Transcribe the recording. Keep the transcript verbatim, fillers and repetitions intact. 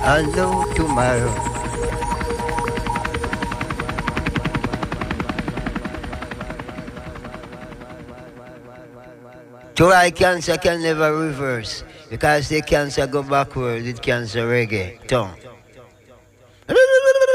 and no tomorrow. Try cancer can never reverse because the cancer go backward with cancer reggae. Tongue.